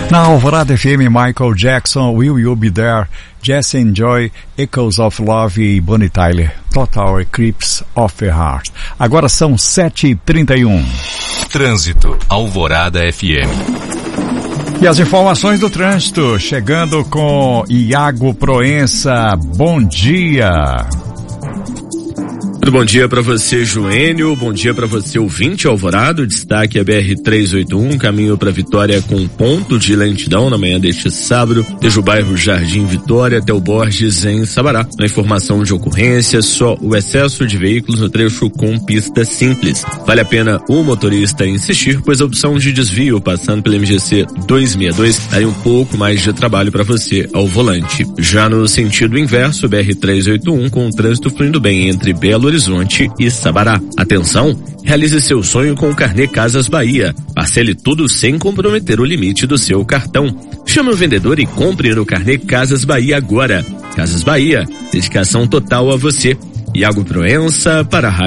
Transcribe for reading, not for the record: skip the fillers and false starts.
Na Alvorada FM, Michael Jackson, Will You Be There, Jesse and Joy, Echoes of Love e Bonnie Tyler, Total Eclipse of the Heart. Agora são 7h31. Trânsito, Alvorada FM. E as informações do trânsito, chegando com Iago Proença. Bom dia. Bom dia para você, Joênio. Bom dia para você, ouvinte Alvorada. O destaque é BR-381, caminho para Vitória com ponto de lentidão na manhã deste sábado, desde o bairro Jardim Vitória até o Borges, em Sabará. Na informação de ocorrência, só o excesso de veículos no trecho com pista simples. Vale a pena o motorista insistir, pois a opção de desvio passando pela MGC 262 daria um pouco mais de trabalho para você ao volante. Já no sentido inverso, BR-381 com o trânsito fluindo bem entre Belo Horizonte e Sabará. Atenção, realize seu sonho com o Carnê Casas Bahia. Parcele tudo sem comprometer o limite do seu cartão. Chame o vendedor e compre no Carnê Casas Bahia agora. Casas Bahia, dedicação total a você. Iago Proença para a Rádio